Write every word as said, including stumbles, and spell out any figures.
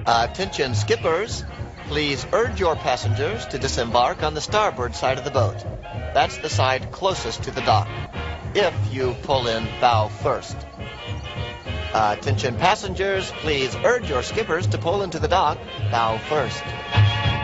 Attention skippers, please urge your passengers to disembark on the starboard side of the boat. That's the side closest to the dock, if you pull in bow first. Attention passengers, please urge your skippers to pull into the dock bow first.